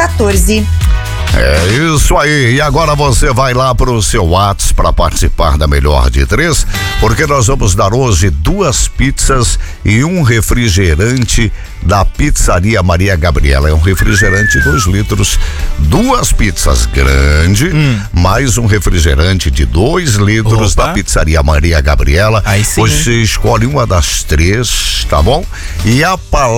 3214. É isso aí, e agora você vai lá pro seu WhatsApp para participar da Melhor de 3, porque nós vamos dar hoje 2 pizzas e um refrigerante da Pizzaria Maria Gabriela. É um refrigerante 2 litros, 2 pizzas grande, mais um refrigerante de 2 litros da Pizzaria Maria Gabriela. Aí sim, você escolhe uma das 3, tá bom? E a palavra